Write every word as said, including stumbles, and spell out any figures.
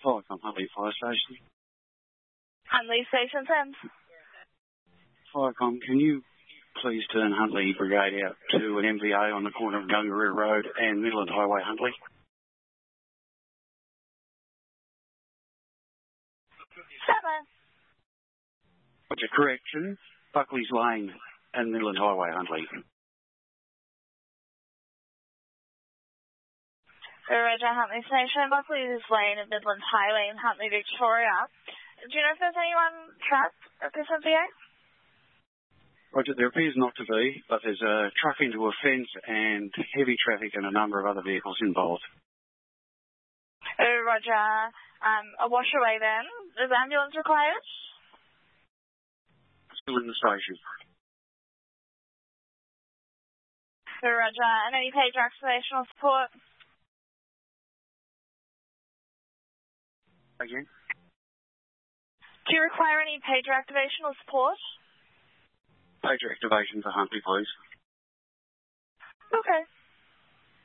Oh, from Huntley Fire Station. Huntley Station, Sims. Firecom, can you please turn Huntley Brigade out to an M V A on the corner of Gungaroo Road and Midland Highway, Huntley? Seven. What's your correction? Buckley's Lane and Midland Highway, Huntley. Roger, Huntley Station, Buckley's Lane and Midland Highway in Huntley, Victoria. Do you know if there's anyone trapped at this M V A? Roger, there appears not to be, but there's a truck into a fence and heavy traffic and a number of other vehicles involved. Oh, Roger. Um, a wash away then. Is ambulance required? Still in the station. Oh, Roger. And any pager activational support? Again? Do you require any pager activational support? Pager activation for Huntley, please. Okay.